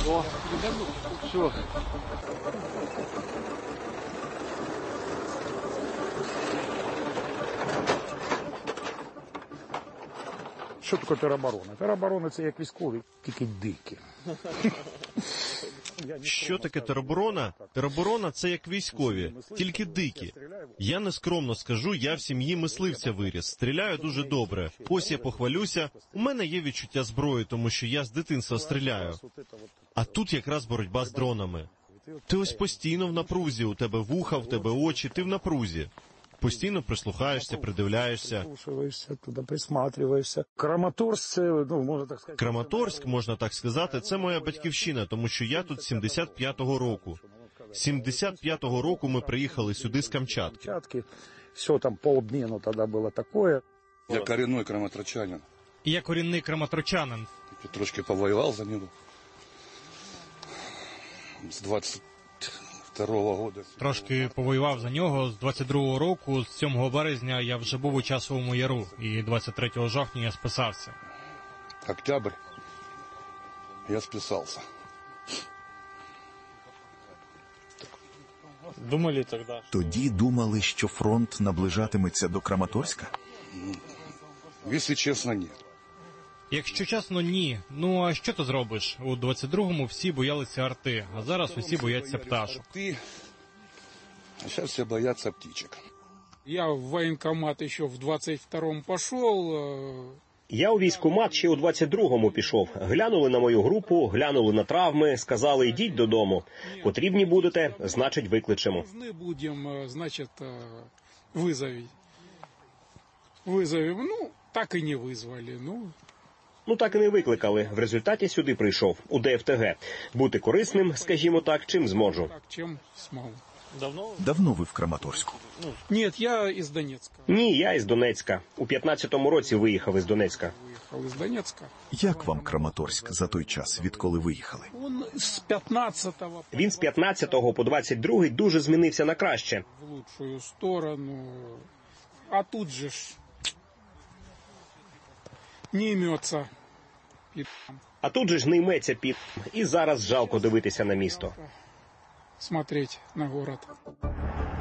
О, все. Що таке тероборона? Тероборона – це як військові, тільки дикі. Що таке тероборона? Тероборона – це як військові, тільки дикі. Я нескромно скажу, я в сім'ї мисливця виріс, стріляю дуже добре. Ось я похвалюся, у мене є відчуття зброї, тому що я з дитинства стріляю. А тут якраз боротьба з дронами. Ти ось постійно в напрузі, у тебе вуха, в тебе очі, ти в напрузі. Постійно прислухаєшся, придивляєшся. Туди присматриваєшся. Краматорськ, це, можна так сказати... Краматорськ, можна так сказати, це моя батьківщина, тому що я тут з 75-го року. З 75-го року ми приїхали сюди з Камчатки. Все там по обміну тоді було таке. Я корінний краматорчанин. Я корінний краматорчанин. Трошки повоював за нього. З 22-го року. Трошки повоював за нього з 22-го року. З 7 березня я вже був у Часовому Яру. І 23 жовтня я списався. Октябрь. Я списався. Думали тоді? Тоді думали, що фронт наближатиметься до Краматорська? Якщо чесно, ні. Якщо чесно, ні. Ну, а що ти зробиш? У 22-му всі боялися арти, а зараз усі бояться пташок. А зараз всі бояться птичок. Я в воєнкомат ще в 22-му пішов. Я у військкомат ще у 22-му пішов. Глянули на мою групу, глянули на травми, сказали, йдіть додому. Потрібні будете, значить викличемо. Будемо, значить, визовіть. Визовемо, так і не визвали, Ну так і не викликали. В результаті сюди прийшов, у ДФТГ. Бути корисним, скажімо так, чим зможу. Так, чим зможу. Давно ви в Краматорську? Ні, я із Донецька. Ні, я із Донецька. У 15-му році виїхав із Донецька. Виїхав із Донецька. Як вам Краматорськ за той час, відколи виїхали? Він з 15-го по 22-й дуже змінився на краще. В лучшую сторону. А тут же ж не йметься. А тут же ж не йметься під. І зараз жалко дивитися на місто. Смотреть на город.